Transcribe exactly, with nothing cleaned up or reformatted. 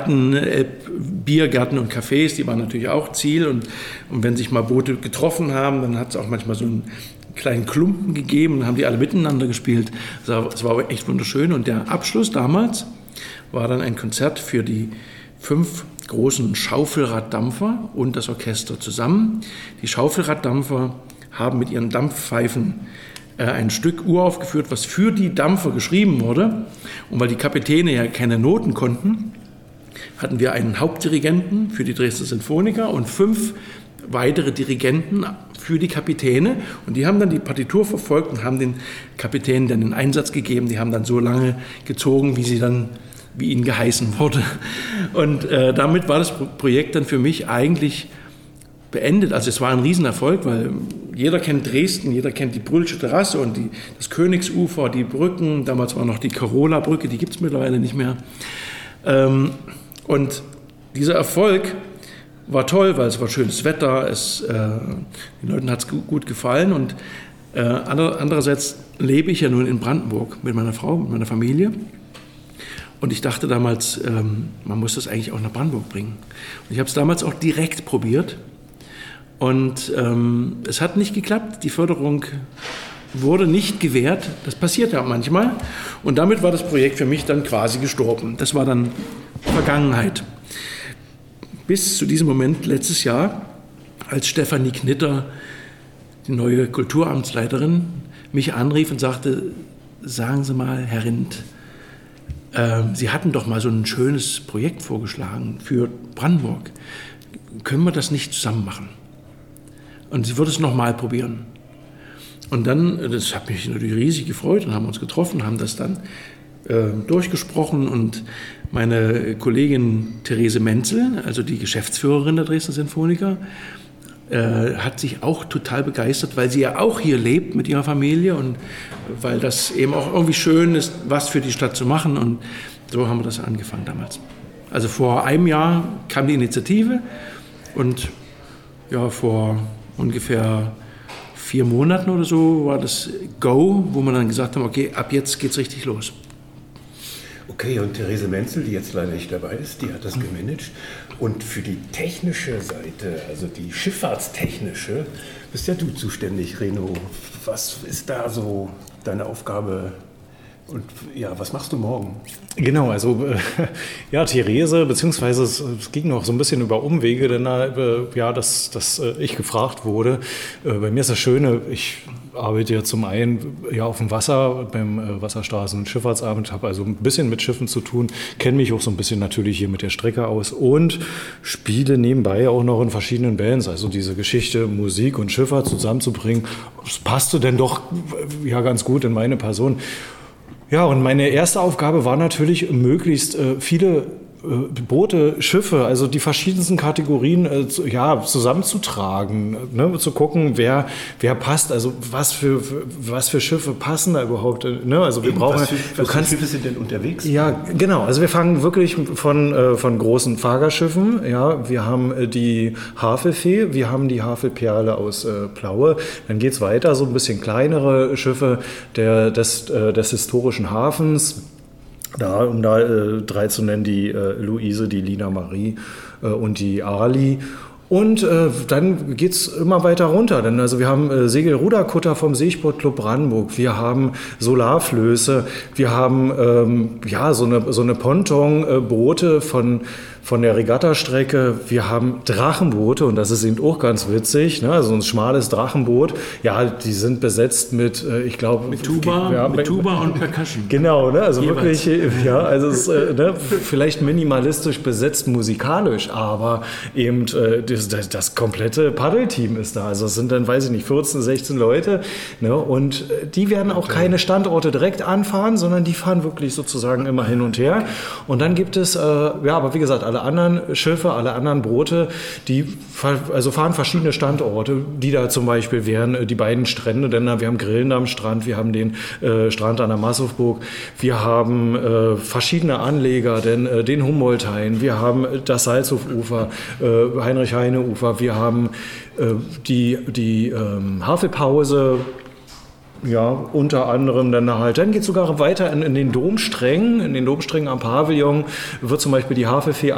Gärten, äh, Biergärten und Cafés, die waren natürlich auch Ziel. Und, und wenn sich mal Boote getroffen haben, dann hat es auch manchmal so einen kleinen Klumpen gegeben, dann haben die alle miteinander gespielt. Es war, es war echt wunderschön. Und der Abschluss damals war dann ein Konzert für die fünf großen Schaufelraddampfer und das Orchester zusammen. Die Schaufelraddampfer haben mit ihren Dampfpfeifen äh, ein Stück uraufgeführt, was für die Dampfer geschrieben wurde. Und weil die Kapitäne ja keine Noten konnten, hatten wir einen Hauptdirigenten für die Dresdner Sinfoniker und fünf weitere Dirigenten für die Kapitäne. Und die haben dann die Partitur verfolgt und haben den Kapitänen dann den Einsatz gegeben. Die haben dann so lange gezogen, wie sie dann wie ihnen geheißen wurde. Und äh, damit war das Projekt dann für mich eigentlich beendet. Also es war ein Riesenerfolg, weil jeder kennt Dresden, jeder kennt die Brühlsche Terrasse und die, das Königsufer, die Brücken. Damals war noch die Carola-Brücke, die gibt es mittlerweile nicht mehr. Ähm, und dieser Erfolg war toll, weil es war schönes Wetter, es, äh, den Leuten hat es gut gefallen. Und äh, andererseits lebe ich ja nun in Brandenburg mit meiner Frau, mit meiner Familie. Und ich dachte damals, ähm, man muss das eigentlich auch nach Brandenburg bringen. Und ich habe es damals auch direkt probiert. Und ähm, es hat nicht geklappt. Die Förderung wurde nicht gewährt. Das passiert ja manchmal. Und damit war das Projekt für mich dann quasi gestorben. Das war dann Vergangenheit. Bis zu diesem Moment letztes Jahr, als Stefanie Knitter, die neue Kulturamtsleiterin, mich anrief und sagte, sagen Sie mal, Herr Rindt, Sie hatten doch mal so ein schönes Projekt vorgeschlagen für Brandenburg. Können wir das nicht zusammen machen? Und sie würde es nochmal probieren. Und dann, das hat mich natürlich riesig gefreut, und haben uns getroffen, haben das dann äh, durchgesprochen. Und meine Kollegin Therese Menzel, also die Geschäftsführerin der Dresdner Sinfoniker, äh, hat sich auch total begeistert, weil sie ja auch hier lebt mit ihrer Familie und weil das eben auch irgendwie schön ist, was für die Stadt zu machen. Und so haben wir das angefangen damals. Also vor einem Jahr kam die Initiative und ja, vor ungefähr vier Monaten oder so war das Go, wo wir dann gesagt haben, okay, ab jetzt geht's richtig los. Okay, und Therese Menzel, die jetzt leider nicht dabei ist, die hat das gemanagt. Und für die technische Seite, also die schifffahrtstechnische, bist ja du zuständig, Reno. Was ist da so deine Aufgabe? Und ja, was machst du morgen? Genau, also äh, ja, Therese, beziehungsweise es, es ging noch so ein bisschen über Umwege, denn äh, ja, dass, dass äh, ich gefragt wurde. Äh, bei mir ist das Schöne, ich arbeite ja zum einen ja, auf dem Wasser, beim äh, Wasserstraßen- und Schifffahrtsamt, habe also ein bisschen mit Schiffen zu tun, kenne mich auch so ein bisschen natürlich hier mit der Strecke aus und spiele nebenbei auch noch in verschiedenen Bands. Also diese Geschichte, Musik und Schifffahrt zusammenzubringen, das passte denn doch ja ganz gut in meine Person. Ja, und meine erste Aufgabe war natürlich, möglichst äh, viele äh, Boote, Schiffe, also die verschiedensten Kategorien äh, zu, ja, zusammenzutragen, ne, zu gucken, wer, wer passt, also was für, für, was für Schiffe passen da überhaupt. Ne? Also wir brauchen, was für, was du kannst, für Schiffe sind denn unterwegs? Ja, genau. Also wir fangen wirklich von, äh, von großen Fahrgastschiffen. Ja, wir haben äh, die Havelfee, wir haben die Havelperle aus äh, Plaue. Dann geht's weiter, so ein bisschen kleinere Schiffe der, des, äh, des historischen Hafens. Da, um da äh, drei zu nennen, die äh, Luise, die Lina Marie äh, und die Ali. Und äh, dann geht's immer weiter runter. Denn also wir haben äh, Segelruderkutter vom Seesportclub Brandenburg, wir haben Solarflöße, wir haben ähm, ja so eine so eine Pontonboote von von der Regattastrecke, wir haben Drachenboote und das ist eben auch ganz witzig, ne? Also ein schmales Drachenboot. Ja, die sind besetzt mit, äh, ich glaube, mit Tuba, ja, mit Tuba und Percussion. Genau, ne? Also Jeweils. wirklich, ja, also es ist äh, ne? vielleicht minimalistisch besetzt musikalisch, aber eben äh, das, das, das komplette Paddelteam ist da. Also es sind dann, weiß ich nicht, vierzehn, sechzehn Leute, ne? Und die werden auch keine Standorte direkt anfahren, sondern die fahren wirklich sozusagen immer hin und her. Und dann gibt es, äh, ja, aber wie gesagt, alle anderen Schiffe, alle anderen Boote, die also fahren verschiedene Standorte, die da zum Beispiel wären die beiden Strände, denn wir haben Grillen am Strand, wir haben den äh, Strand an der Massowburg, wir haben äh, verschiedene Anleger, denn äh, den Humboldthain, wir haben das Salzhofufer, äh, Heinrich-Heine-Ufer, wir haben äh, die, die ähm, Havelpause, ja, unter anderem dann halt. Dann geht es sogar weiter in, in den Domsträngen. In den Domsträngen am Pavillon wird zum Beispiel die Havelfee